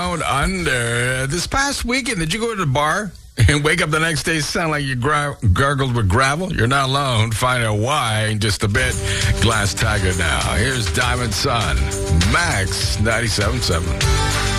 Down Under. This past weekend, did you go to the bar and wake up the next day sound like you gargled with gravel? You're not alone. Find out why in just a bit. Glass Tiger now. Here's Diamond Sun. Max 97.7.